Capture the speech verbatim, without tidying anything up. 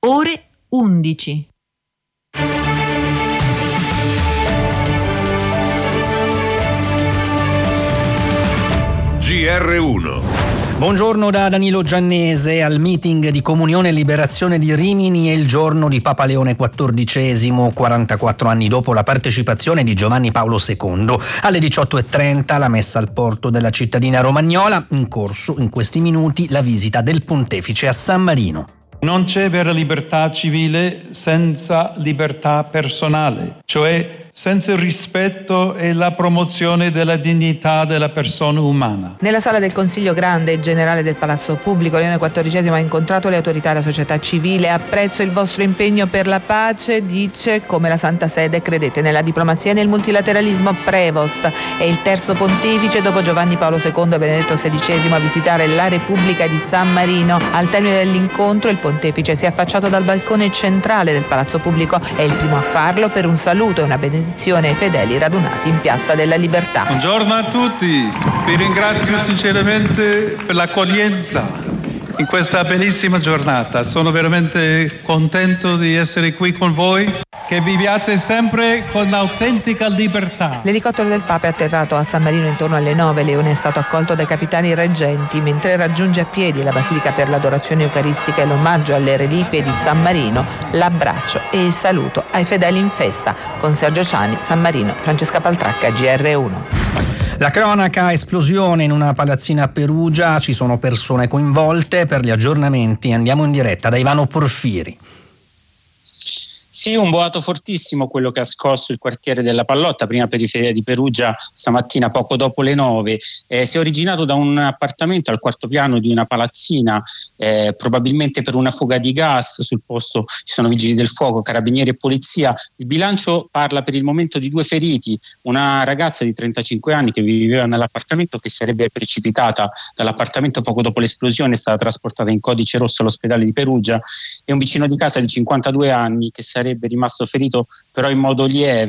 ore undici. G R uno. Buongiorno da Danilo Giannese. Al meeting di Comunione e Liberazione di Rimini è il giorno di Papa Leone quattordicesimo, quarantaquattro anni dopo la partecipazione di Giovanni Paolo secondo. Alle diciotto e trenta la messa al porto della cittadina romagnola, in corso in questi minuti la visita del Pontefice a San Marino. Non c'è vera libertà civile senza libertà personale, cioè senza il rispetto e la promozione della dignità della persona umana. Nella sala del Consiglio Grande e Generale del Palazzo Pubblico, Leone quattordicesimo ha incontrato le autorità e la società civile. Apprezzo il vostro impegno per la pace, dice, come la Santa Sede credete nella diplomazia e nel multilateralismo. Prevost è il terzo pontefice dopo Giovanni Paolo secondo e Benedetto sedicesimo a visitare la Repubblica di San Marino. Al termine dell'incontro il pontefice si è affacciato dal balcone centrale del Palazzo Pubblico. È il primo a farlo per un saluto e una benedizione ai fedeli radunati in Piazza della Libertà. Buongiorno a tutti, vi ringrazio sinceramente per l'accoglienza in questa bellissima giornata. Sono veramente contento di essere qui con voi, che viviate sempre con autentica libertà. L'elicottero del Papa è atterrato a San Marino intorno alle nove. Leone è stato accolto dai capitani reggenti mentre raggiunge a piedi la Basilica per l'adorazione eucaristica e l'omaggio alle reliquie di San Marino, l'abbraccio e il saluto ai fedeli in festa. Con Sergio Ciani, San Marino, Francesca Paltracca, G R uno. La cronaca: esplosione in una palazzina a Perugia, ci sono persone coinvolte. Per gli aggiornamenti andiamo in diretta da Ivano Porfiri. Sì, un boato fortissimo quello che ha scosso il quartiere della Pallotta, prima periferia di Perugia, stamattina poco dopo le nove. Eh, si è originato da un appartamento al quarto piano di una palazzina, eh, probabilmente per una fuga di gas. Sul posto ci sono vigili del fuoco, carabinieri e polizia. Il bilancio parla per il momento di due feriti: una ragazza di trentacinque anni che viveva nell'appartamento, che sarebbe precipitata dall'appartamento poco dopo l'esplosione, è stata trasportata in codice rosso all'ospedale di Perugia, e un vicino di casa di cinquantadue anni che sarebbe rimasto ferito però in modo lieve.